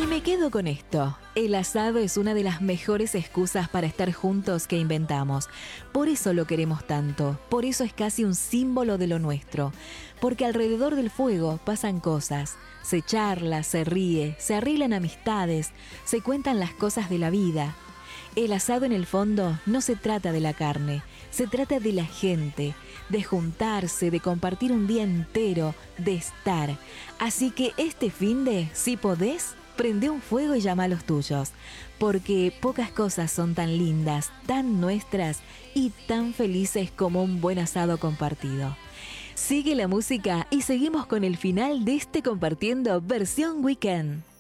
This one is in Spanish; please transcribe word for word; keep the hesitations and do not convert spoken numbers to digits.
me quedo con esto. El asado es una de las mejores excusas para estar juntos que inventamos. Por eso lo queremos tanto. Por eso es casi un símbolo de lo nuestro. Porque alrededor del fuego pasan cosas. Se charla, se ríe, se arreglan amistades, se cuentan las cosas de la vida. El asado en el fondo no se trata de la carne, se trata de la gente, de juntarse, de compartir un día entero, de estar. Así que este finde, si podés, prende un fuego y llama a los tuyos, porque pocas cosas son tan lindas, tan nuestras y tan felices como un buen asado compartido. Sigue la música y seguimos con el final de este Compartiendo versión Weekend.